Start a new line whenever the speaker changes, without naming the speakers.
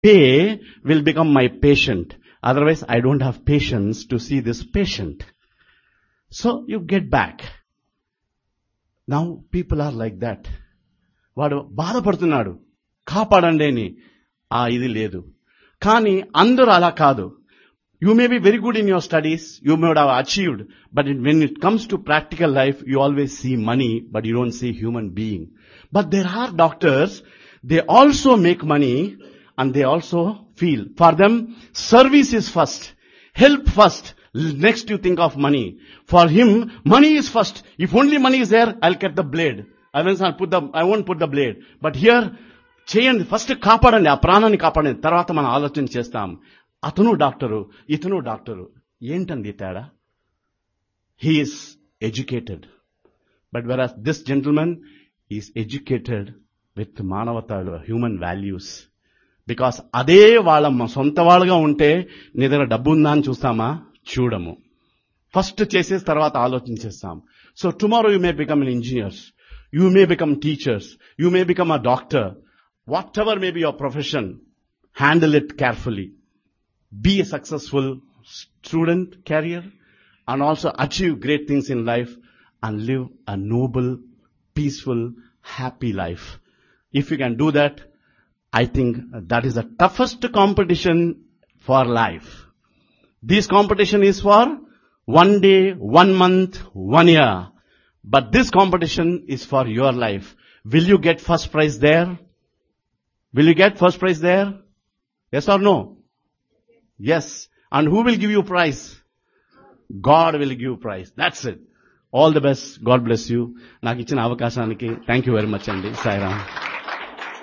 pay will become my patient. Otherwise, I don't have patience to see this patient. So you get back. Now people are like that. వాడు బాధపడుతున్నాడు, కాపాడండి అని. ఇది లేదు. కానీ అందరూ అలా కాదు. You may be very good in your studies, you may have achieved, but when it comes to practical life, you always see money, but you don't see human being. But there are doctors, they also make money, and they also feel. For them, service is first, help first, next you think of money. For him, money is first. If only money is there, I'll get the blade. I won't put the blade. But here, చేయండి, first కాపాడండి, ఆ ప్రాణాన్ని కాపాడండి, తర్వాత మనం ఆలోచన చేస్తాం. అతను డాక్టరు, ఇతను డాక్టరు. ఏంటండి తేడా? He is educated. But whereas this gentleman is educated with మానవత, human values. Because అదే వాళ్ళ సొంత వాళ్ళగా ఉంటే నీ దగ్గర డబ్బు ఉందా అని చూస్తామా? చూడము. ఫస్ట్ చేసేసి తర్వాత ఆలోచన చేస్తాం. So tomorrow you may become an engineer. You may become teachers. You may become a doctor. Whatever may be your profession, handle it carefully. Be a successful student career and also achieve great things in life and live a noble, peaceful, happy life. If you can do that, I think that is the toughest competition for life. This competition is for 1 day, 1 month, 1 year. But this competition is for your life. Will you get first prize there? Will you get first prize there? Yes or no? Yes. And who will give you prize? God will give you prize. That's it. All the best. God bless you. నాకు ఇచ్చిన అవకాశానికి thank you very much అండి. సాయిరామ్.